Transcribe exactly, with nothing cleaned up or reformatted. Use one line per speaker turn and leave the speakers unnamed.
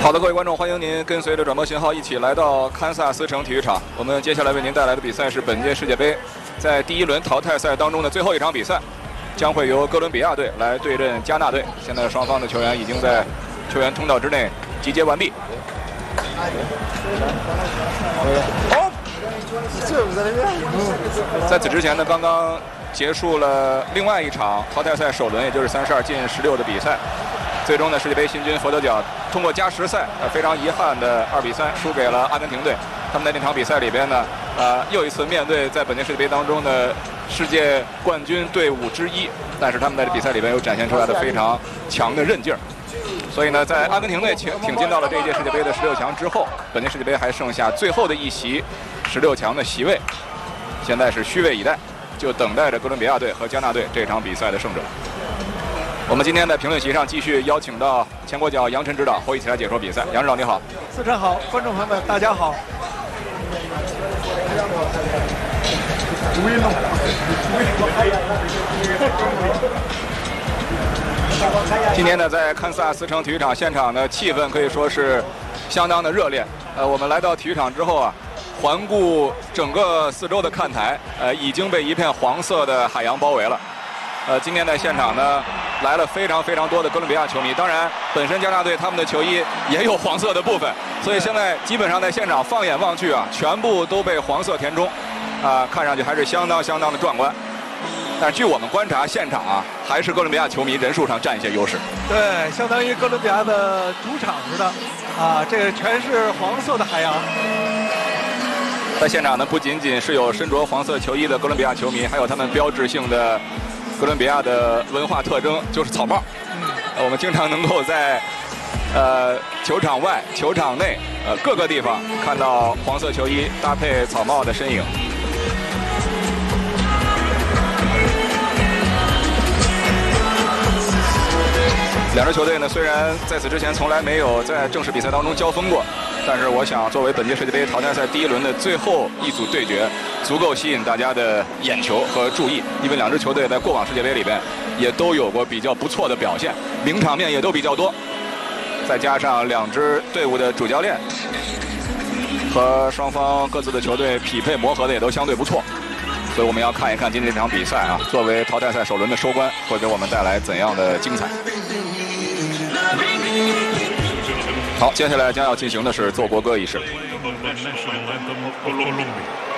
好的，各位观众，欢迎您跟随着转播信号一起来到堪萨斯城体育场。我们接下来为您带来的比赛是本届世界杯在第一轮淘汰赛当中的最后一场比赛，将会由哥伦比亚队来对阵加纳队。现在双方的球员已经在球员通道之内集结完毕。在此之前呢，刚刚结束了另外一场淘汰赛首轮，也就是三十二进十六的比赛。最终呢，世界杯新军佛得角通过加时赛，呃，非常遗憾的二比三输给了阿根廷队。他们在那场比赛里边呢，呃，又一次面对在本届世界杯当中的世界冠军队伍之一，但是他们在这比赛里边又展现出来的非常强的韧劲儿。所以呢，在阿根廷队挺挺进到了这一届世界杯的十六强之后，本届世界杯还剩下最后的一席十六强的席位，现在是虚位以待，就等待着哥伦比亚队和加纳队这场比赛的胜者。我们今天在评论席上继续邀请到前国脚杨晨指导和我一起来解说比赛。杨指导你好。
思成好，观众朋友们大家好。
今天呢，在堪萨斯城体育场现场的气氛可以说是相当的热烈。呃，我们来到体育场之后啊，环顾整个四周的看台，呃，已经被一片黄色的海洋包围了。呃，今天在现场呢，来了非常非常多的哥伦比亚球迷。当然，本身加纳队他们的球衣也有黄色的部分，所以现在基本上在现场放眼望去啊，全部都被黄色填充，啊、呃，看上去还是相当相当的壮观。但是据我们观察，现场啊，还是哥伦比亚球迷人数上占一些优势。
对，相当于哥伦比亚的主场似的，啊，这个全是黄色的海洋。
在现场呢，不仅仅是有身着黄色球衣的哥伦比亚球迷，还有他们标志性的哥伦比亚的文化特征，就是草帽。嗯，我们经常能够在呃球场外、球场内呃各个地方看到黄色球衣搭配草帽的身影。两支球队呢，虽然在此之前从来没有在正式比赛当中交锋过，但是我想作为本届世界杯淘汰赛第一轮的最后一组对决，足够吸引大家的眼球和注意。因为两支球队在过往世界杯里边也都有过比较不错的表现，名场面也都比较多。再加上两支队伍的主教练和双方各自的球队匹配磨合的也都相对不错。所以我们要看一看今天这场比赛啊，作为淘汰赛首轮的收官，会给我们带来怎样的精彩。好，接下来将要进行的是奏国歌仪式。